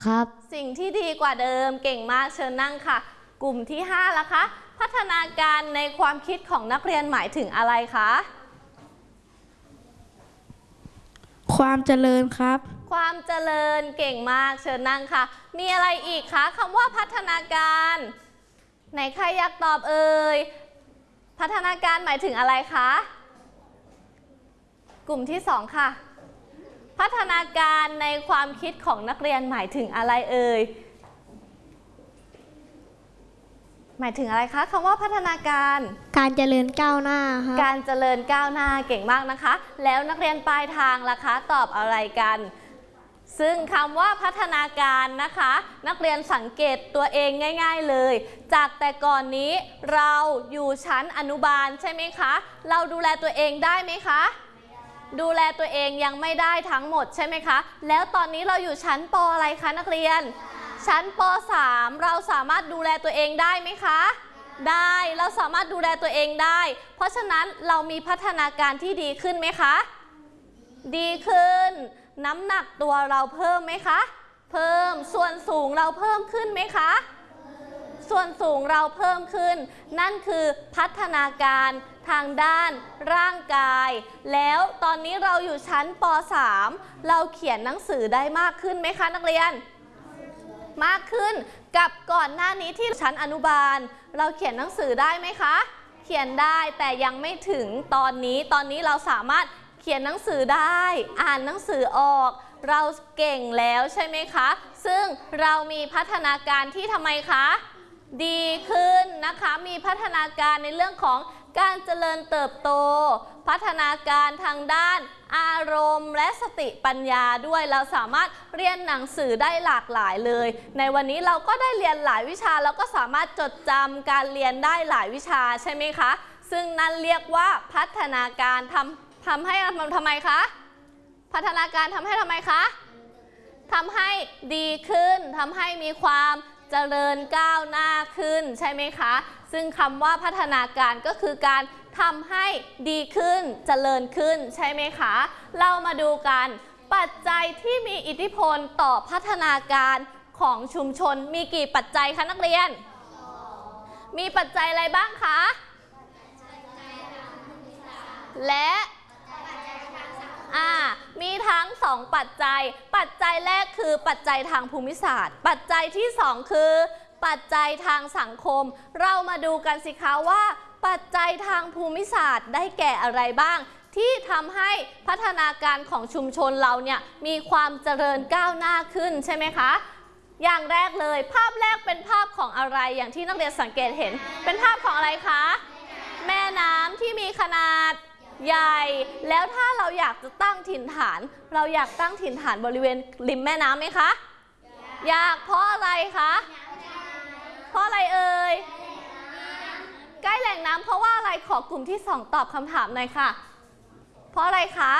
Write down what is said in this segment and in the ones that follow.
ครับสิ่งที่ดีกว่าเดิมเก่งมากเชิญนั่งค่ะกลุ่มที่5ล่ะคะพัฒนาการในความคิดของนักเรียนหมายถึงอะไรคะความเจริญครับความเจริญเก่งมากเชิญนั่งค่ะมีอะไรอีกคะคำว่าพัฒนาการไหนใครอยากตอบเอ่ยพัฒนาการหมายถึงอะไรคะกลุ่มที่2ค่ะพัฒนาการในความคิดของนักเรียนหมายถึงอะไรเอ่ยหมายถึงอะไรคะคำว่าพัฒนาการเจริญก้าวหน้าครับการเจริญก้าวหน้าเก่งมากนะคะแล้วนักเรียนปลายทางล่ะคะตอบอะไรกันซึ่งคำว่าพัฒนาการนะคะนักเรียนสังเกตตัวเองง่ายๆเลยจากแต่ก่อนนี้เราอยู่ชั้นอนุบาลใช่ไหมคะเราดูแลตัวเองได้ไหมคะดูแลตัวเองยังไม่ได้ทั้งหมดใช่ไหมคะแล้วตอนนี้เราอยู่ชั้นป.อะไรคะนักเรียนชั้นป.3 เราสามารถดูแลตัวเองได้ไหมคะได้เราสามารถดูแลตัวเองได้เพราะฉะนั้นเรามีพัฒนาการที่ดีขึ้นไหมคะดีขึ้นน้ำหนักตัวเราเพิ่มไหมคะเพิ่มส่วนสูงเราเพิ่มขึ้นไหมคะส่วนสูงเราเพิ่มขึ้นนั่นคือพัฒนาการทางด้านร่างกายแล้วตอนนี้เราอยู่ชั้นป.3 เราเขียนหนังสือได้มากขึ้นไหมคะนักเรียนมากขึ้นกับก่อนหน้านี้ที่ชั้นอนุบาลเราเขียนหนังสือได้ไหมคะเขียนได้แต่ยังไม่ถึงตอนนี้เราสามารถเขียนหนังสือได้อ่านหนังสือออกเราเก่งแล้วใช่ไหมคะซึ่งเรามีพัฒนาการที่ทำไมคะดีขึ้นนะคะมีพัฒนาการในเรื่องของการเจริญเติบโตพัฒนาการทางด้านอารมณ์และสติปัญญาด้วยเราสามารถเรียนหนังสือได้หลากหลายเลยในวันนี้เราก็ได้เรียนหลายวิชาแล้วก็สามารถจดจำการเรียนได้หลายวิชาใช่ไหมคะซึ่งนั่นเรียกว่าพัฒนาการทำให้ทำไมคะพัฒนาการทำให้คะทำให้ดีขึ้นทำให้มีความเจริญก้าวหน้าขึ้นใช่ไหมคะซึ่งคำว่าพัฒนาการก็คือการทำให้ดีขึ้นเจริญขึ้นใช่ไหมคะเรามาดูกันปัจจัยที่มีอิทธิพลต่อพัฒนาการของชุมชนมีกี่ปัจจัยคะนักเรียนมีปัจจัยอะไรบ้างคะและมีทั้ง2ปัจจัยปัจจัยแรกคือปัจจัยทางภูมิศาสตร์ปัจจัยที่2คือปัจจัยทางสังคมเรามาดูกันสิคะว่าปัจจัยทางภูมิศาสตร์ได้แก่อะไรบ้างที่ทำให้พัฒนาการของชุมชนเราเนี่ยมีความเจริญก้าวหน้าขึ้นใช่ไหมคะอย่างแรกเลยภาพแรกเป็นภาพของอะไรอย่างที่นักเรียนสังเกตเห็นเป็นภาพของอะไรคะแม่น้ำที่มีขนาดใหญ่แล้วถ้าเราอยากจะตั้งถิ่นฐานเราอยากตั้งถิ่นฐานบริเวณริมแม่น้ำไหมคะอยากเพราะอะไรคะเพราะอะไรเอ่ยใกล้แหล่งน้ำเพราะว่าอะไรขอกลุ่มที่2ตอบคำถามหน่อยค่ะเพราะอะไรคะ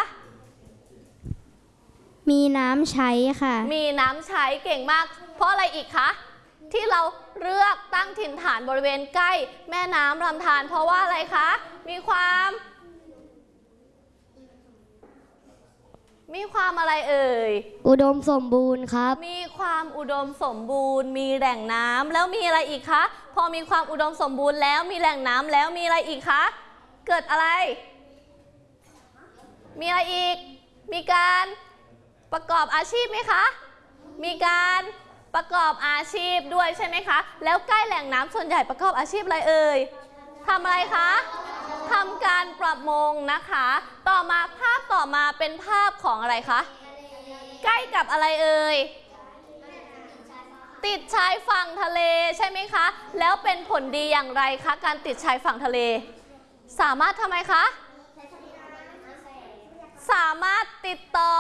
มีน้ำใช้ค่ะมีน้ำใช้เก่งมากเพราะอะไรอีกคะที่เราเลือกตั้งถิ่นฐานบริเวณใกล้แม่น้ำลำธารเพราะว่าอะไรคะมีความอะไรเอ่ยอุดมสมบูรณ์ครับมีความอุดมสมบูรณ์มีแหล่งน้ำแล้วมีอะไรอีกคะพอมีความอุดมสมบูรณ์แล้วมีแหล่งน้ำแล้วมีอะไรอีกคะเกิดอะไรมีอะไรอีกมีการประกอบอาชีพไหมคะมีการประกอบอาชีพด้วยใช่ไหมคะแล้วใกล้แหล่งน้ำส่วนใหญ่ประกอบอาชีพอะไรเอ่ยทำอะไรคะทำการประมงนะคะต่อมาภาพต่อมาเป็นภาพของอะไรคะใกล้กับอะไรเอ่ยติดชายฝั่งทะเลใช่ไหมคะแล้วเป็นผลดีอย่างไรคะการติดชายฝั่งทะเลสามารถทำไมคะสามารถติดต่อ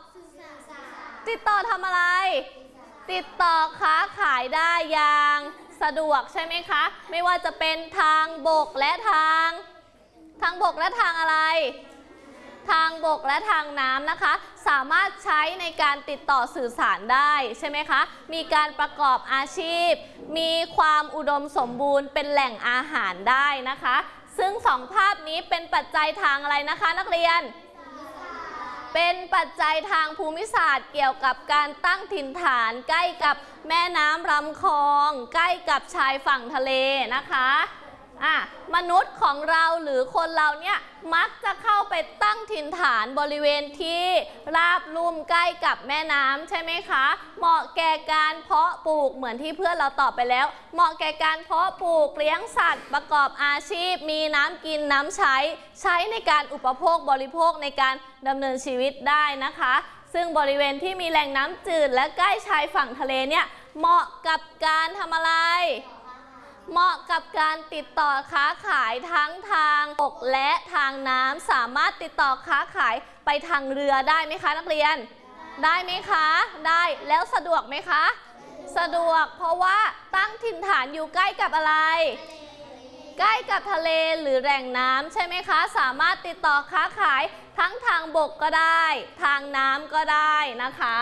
ทำอะไรติดต่อค้าขายได้อย่างสะดวกใช่ไหมคะไม่ว่าจะเป็นทางบกและทางบกและทางอะไรทางบกและทางน้ำนะคะสามารถใช้ในการติดต่อสื่อสารได้ใช่ไหมคะมีการประกอบอาชีพมีความอุดมสมบูรณ์เป็นแหล่งอาหารได้นะคะซึ่ง2ภาพนี้เป็นปัจจัยทางอะไรนะคะนักเรียนเป็นปัจจัยทางภูมิศาสตร์เกี่ยวกับการตั้งถิ่นฐานใกล้กับแม่น้ำลำคลองใกล้กับชายฝั่งทะเลนะคะมนุษย์ของเราหรือคนเราเนี่ยมักจะเข้าไปตั้งถิ่นฐานบริเวณที่ราบลุ่มใกล้กับแม่น้ำใช่ไหมคะเหมาะแก่การเพาะปลูกเหมือนที่เพื่อนเราตอบไปแล้วเหมาะแก่การเพาะปลูกเลี้ยงสัตว์ประกอบอาชีพมีน้ำกินน้ำใช้ในการอุปโภคบริโภคในการดำเนินชีวิตได้นะคะซึ่งบริเวณที่มีแหล่งน้ำจืดและใกล้ชายฝั่งทะเลเนี่ยเหมาะกับการทำอะไรเหมาะกับการติดต่อค้าขายทั้งทางบกและทางน้ำสามารถติดต่อค้าขายไปทางเรือได้ไหมคะนักเรียนได้ไหมคะได้แล้วสะดวกไหมคะสะดวกเพราะว่าตั้งถิ่นฐานอยู่ใกล้กับอะไรใกล้กับทะเลหรือแหล่งน้ำใช่ไหมคะสามารถติดต่อค้าขายทั้งทางบกก็ได้ทางน้ำก็ได้นะคะ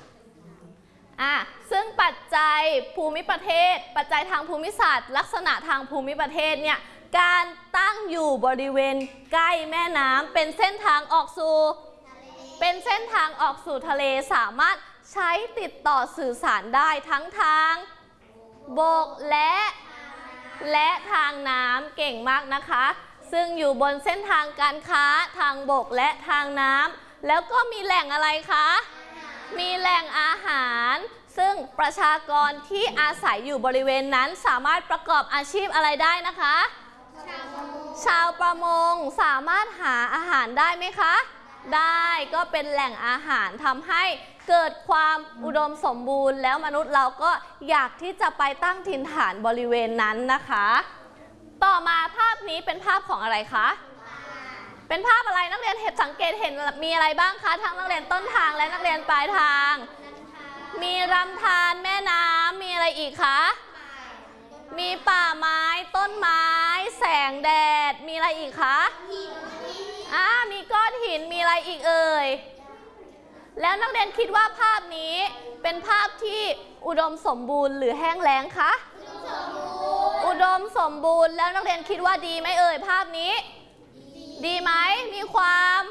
ซึ่งปัจจัยภูมิประเทศปัจจัยทางภูมิศาสตร์ลักษณะทางภูมิประเทศเนี่ยการตั้งอยู่บริเวณใกล้แม่น้ำเป็นเส้นทางออกสู่ทะเลสามารถใช้ติดต่อสื่อสารได้ทั้งทางบกและทางน้ำเก่งมากนะคะซึ่งอยู่บนเส้นทางการค้าทางบกและทางน้ำแล้วก็มีแหล่งอะไรคะมีแหล่งอาหารซึ่งประชากรที่อาศัยอยู่บริเวณนั้นสามารถประกอบอาชีพอะไรได้นะคะชาวประมงสามารถหาอาหารได้ไหมคะได้ก็เป็นแหล่งอาหารทำให้เกิดความอุดมสมบูรณ์แล้วมนุษย์เราก็อยากที่จะไปตั้งถิ่นฐานบริเวณนั้นนะคะต่อมาภาพนี้เป็นภาพของอะไรคะเป็นภาพอะไรนักเรียนสังเกตเห็นมีอะไรบ้างคะทั้งนักเรียนต้นทางและนักเรียนปลายทางมีลำธารแม่น้ำมีอะไรอีกคะมีป่าไม้ต้นไม้แสงแดดมีอะไรอีกคะมีก้อนหินมีอะไรอีกเอ่ยแล้วนักเรียนคิดว่าภาพนี้เป็นภาพที่อุดมสมบูรณ์หรือแห้งแล้งคะอุดมสมบูรณ์แล้วนักเรียนคิดว่าดีไหมเอ่ยภาพนี้ดีไหมมีความ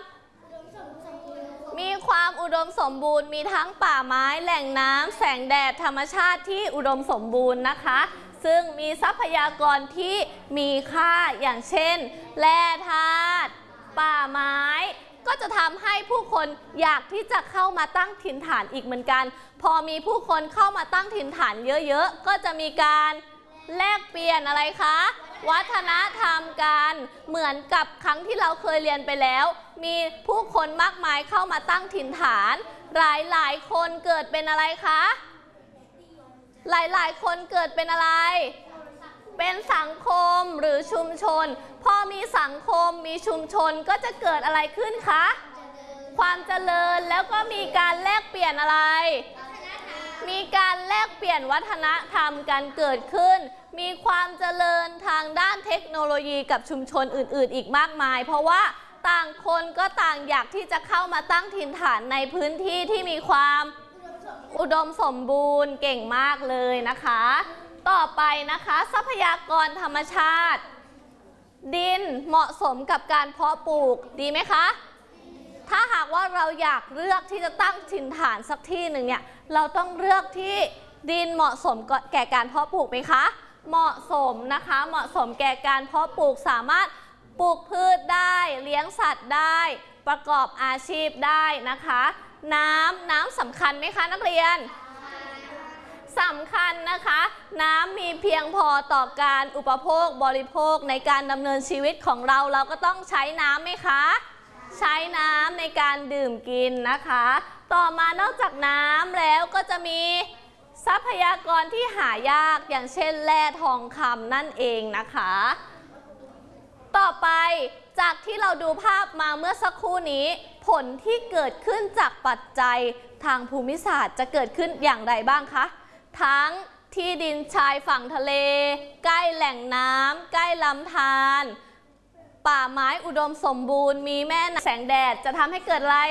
อุดมสมบูรณ์มีทั้งป่าไม้แหล่งน้ำแสงแดดธรรมชาติที่อุดมสมบูรณ์นะคะซึ่งมีทรัพยากรที่มีค่าอย่างเช่นแร่ธาตุป่าไม้ก็จะทำให้ผู้คนอยากที่จะเข้ามาตั้งถิ่นฐานอีกเหมือนกันพอมีผู้คนเข้ามาตั้งถิ่นฐานเยอะๆก็จะมีการแลกเปลี่ยนอะไรคะวัฒนธรรมกันเหมือนกับครั้งที่เราเคยเรียนไปแล้วมีผู้คนมากมายเข้ามาตั้งถิ่นฐานหลายคนเกิดเป็นอะไรคะหลายคนเกิดเป็นอะไรเป็นสังคมหรือชุมชนพอมีสังคมมีชุมชนก็จะเกิดอะไรขึ้นคะความเจริญแล้วก็มีการแลกเปลี่ยนอะไรมีการแลกเปลี่ยนวัฒนธรรมกันเกิดขึ้นมีความเจริญทางด้านเทคโนโลยีกับชุมชนอื่นๆอีกมากมายเพราะว่าต่างคนก็ต่างอยากที่จะเข้ามาตั้งถิ่นฐานในพื้นที่ที่มีความอุดมสมบูรณ์เก่งมากเลยนะคะต่อไปนะคะทรัพยากรธรรมชาติดินเหมาะสมกับการเพาะปลูกดีไหมคะถ้าหากว่าเราอยากเลือกที่จะตั้งถิ่นฐานสักที่หนึ่งเนี่ยเราต้องเลือกที่ดินเหมาะสมแก่การเพาะปลูกไหมคะเหมาะสมนะคะเหมาะสมแก่การเพาะปลูกสามารถปลูกพืชได้เลี้ยงสัตว์ได้ประกอบอาชีพได้นะคะน้ำสำคัญไหมคะนักเรียนสำคัญนะคะน้ำมีเพียงพอต่อการอุปโภคบริโภคในการดำเนินชีวิตของเราก็ต้องใช้น้ำไหมคะใช้น้ำในการดื่มกินนะคะต่อมานอกจากน้ำแล้วก็จะมีทรัพยากรที่หายากอย่างเช่นแร่ทองคำนั่นเองนะคะต่อไปจากที่เราดูภาพมาเมื่อสักครู่นี้ผลที่เกิดขึ้นจากปัจจัยทางภูมิศาสตร์จะเกิดขึ้นอย่างไรบ้างคะทั้งที่ดินชายฝั่งทะเลใกล้แหล่งน้ำใกล้ลำธารป่าไม้อุดมสมบูรณ์มีแม่น้ำแสงแดดจะทำให้เกิดอะไร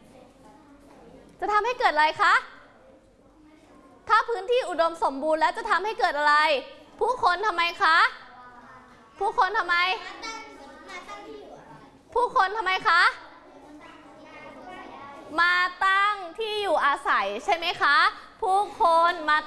คะถ้าพื้นที่อุดมสมบูรณ์แล้วจะทำให้เกิดอะไรผู้คนทำไมคะผู้คนทำไมคะมาตั้งที่อยู่อาศัยใช่ไหมคะผู้คนมา